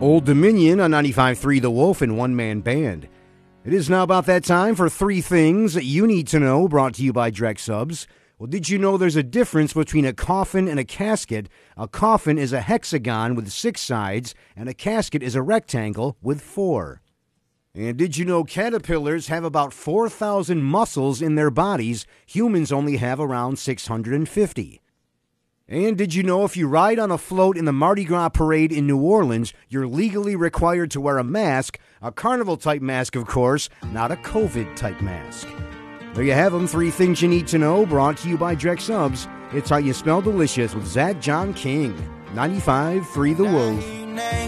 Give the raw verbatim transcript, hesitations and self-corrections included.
Old Dominion on ninety-five point three The Wolf and One Man Band. It is now about that time for three things that you need to know, brought to you by Drex Subs. Well, did you know there's a difference between a coffin and a casket? A coffin is a hexagon with six sides, and a casket is a rectangle with four. And did you know caterpillars have about four thousand muscles in their bodies? Humans only have around six hundred fifty. And did you know if you ride on a float in the Mardi Gras parade in New Orleans, you're legally required to wear a mask, a carnival-type mask, of course, not a COVID-type mask. There you have them, three things you need to know, brought to you by Drex Subs. It's How You Smell Delicious with Zach John King, ninety-five point three The Wolf.